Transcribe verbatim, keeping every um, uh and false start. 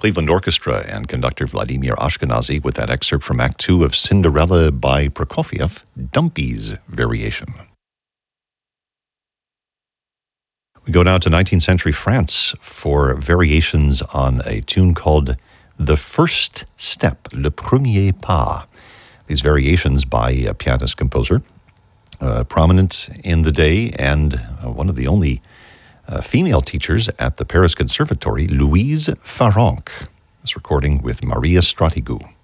Cleveland Orchestra and conductor Vladimir Ashkenazy with that excerpt from Act Two of Cinderella by Prokofiev, Dumpy's Variation. We go now to nineteenth century France for variations on a tune called The First Step, Le Premier Pas. These variations by a pianist-composer, uh, prominent in the day and uh, one of the only uh, female teachers at the Paris Conservatory, Louise Farrenc. This recording with Maria Stratigou.